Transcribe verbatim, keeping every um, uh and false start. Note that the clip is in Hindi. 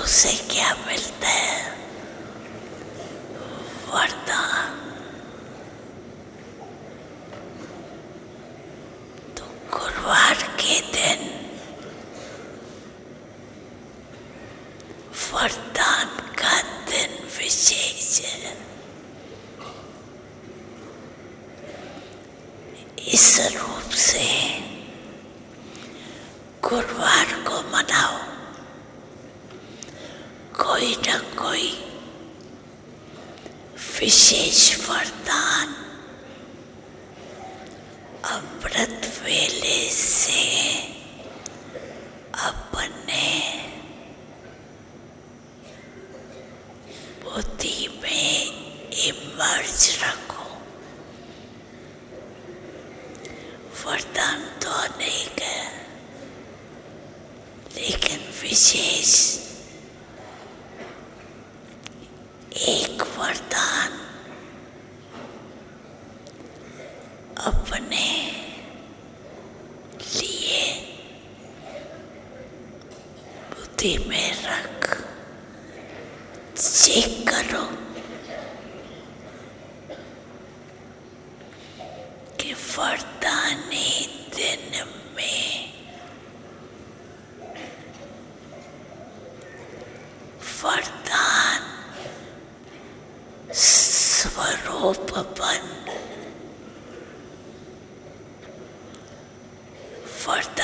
उसे क्या मिलता है? वरदान। तो गुरुवार के दिन वरदान का दिन विशेष है। इस रूप से गुरुवार को मनाओ। कोई न कोई विशेष वरदान अमृत वेले से अपने बुद्धि में इमर्ज रखो। वरदान तो अनेक है, लेकिन विशेष एक वरदान अपने लिए बुद्धि में रख चेक करो कि वरदानी दिन में वरदान स्वरूप बन वरदान